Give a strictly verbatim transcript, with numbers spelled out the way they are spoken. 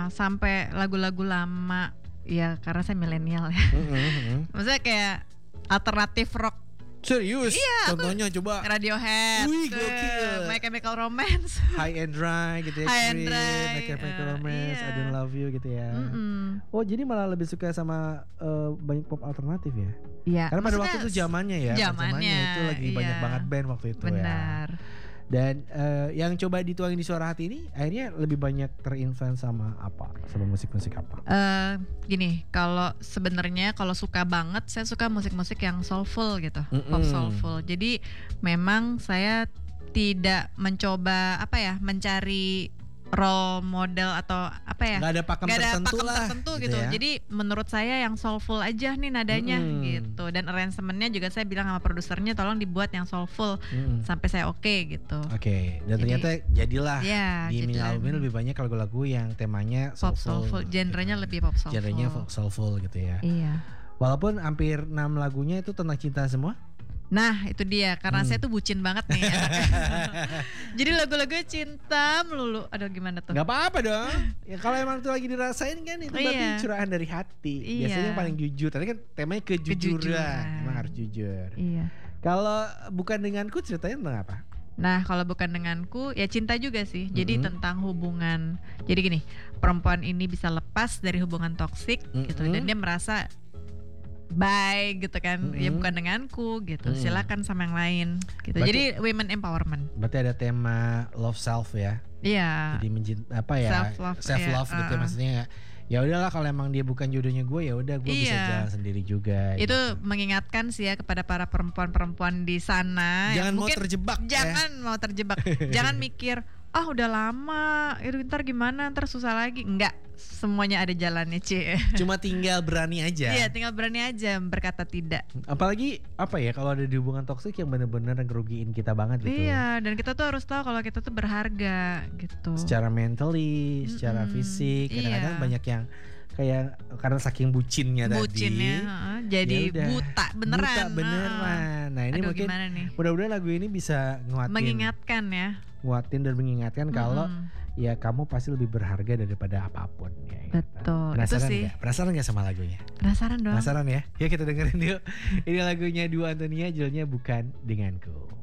sampai lagu-lagu lama. Ya karena saya milenial ya. Mm-hmm. Maksudnya kayak alternatif rock. Serius? Iya, contohnya coba. Radiohead, Wih, gokil. My Chemical Romance, High and Dry gitu ya. High and Cream, Dry, My Chemical uh, Romance, iya. I Don't Love You gitu ya. Mm-mm. Oh jadi malah lebih suka sama uh, banyak pop alternatif ya? Iya. Karena pada waktu itu zamannya ya, zamannya itu lagi iya. banyak banget band waktu itu. Benar. Ya. Dan uh, yang coba dituangin di Suara Hati ini akhirnya lebih banyak terinfluence sama apa? Sama musik-musik apa? Uh, gini, kalau sebenarnya kalau suka banget saya suka musik-musik yang soulful gitu, Mm-mm. pop soulful. Jadi memang saya tidak mencoba apa ya, mencari role model atau apa ya? Gak ada pakem Gak ada tertentu pakem lah, tertentu gitu gitu. ya. Jadi menurut saya yang soulful aja nih nadanya Mm-mm. gitu. Dan arrangementnya juga saya bilang sama produsernya tolong dibuat yang soulful Mm-mm. sampai saya oke okay, gitu. Oke, okay. Dan Jadi, ternyata jadilah ya, di mini jadilah album ini lebih banyak lagu-lagu yang temanya pop soulful. soulful, genrenya gitu. lebih pop soulful. Genrenya soulful gitu ya. Iya. Walaupun hampir enam lagunya itu tentang cinta semua. Nah itu dia, karena hmm. saya tuh bucin banget nih. Jadi lagu-lagu cinta melulu. Aduh gimana tuh? Gak apa-apa dong. Ya kalau emang itu lagi dirasain kan itu berarti iya. curahan dari hati. Iya. Biasanya yang paling jujur. Tadi kan temanya kejujuran. Kejujuran. Emang harus jujur. Iya. Kalau bukan denganku ceritanya tentang apa? Nah kalau bukan denganku ya cinta juga sih. Jadi Mm-hmm. tentang hubungan. Jadi gini, perempuan ini bisa lepas dari hubungan toksik mm-hmm. gitu. Dan dia merasa baik gitu kan, mm-hmm. ya bukan denganku gitu, mm-hmm. silakan sama yang lain gitu. Berarti, jadi women empowerment. Berarti ada tema love self ya? Iya. Jadi menjin, apa ya? Self love, self love ya, gitu uh. maksudnya ya. Ya udahlah kalau emang dia bukan jodohnya gue ya udah gue iya. bisa jalan sendiri juga. Itu gitu. Mengingatkan sih ya kepada para perempuan-perempuan di sana. Jangan mau mungkin terjebak. Jangan ya. mau terjebak. Jangan mikir ah udah lama, itu ntar gimana, ntar susah lagi. Enggak, semuanya ada jalannya Ci. Cuma tinggal berani aja. Iya, tinggal berani aja berkata tidak. Apalagi apa ya kalau ada di hubungan toksik yang benar-benar ngerugiin kita banget gitu. Iya, dan kita tuh harus tahu kalau kita tuh berharga gitu. Secara mentally, secara mm-hmm. fisik, kadang-kadang iya. banyak yang kayak karena saking bucinnya, bucinnya, tadi. Uh, jadi yaudah, buta beneran. Buta beneran. Nah ini Aduh, mungkin nih? mudah-mudahan lagu ini bisa nguatin. Mengingatkan ya. Nguatin dan mengingatkan mm-hmm. kalau ya kamu pasti lebih berharga daripada apapun. Ya, betul. Penasaran itu sih. Gak? Penasaran gak sama lagunya? Penasaran dong. Penasaran ya? Ya kita dengerin yuk. Ini lagunya Dua Antonia, judulnya Bukan Denganku.